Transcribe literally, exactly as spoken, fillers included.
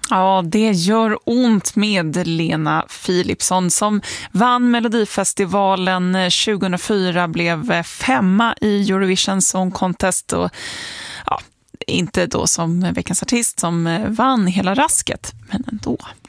Ja, det gör ont med Lena Philipsson som vann Melodifestivalen tjugohundrafyra, blev femma i Eurovision Song Contest och ja, inte då som veckans artist som vann hela rasket, men ändå.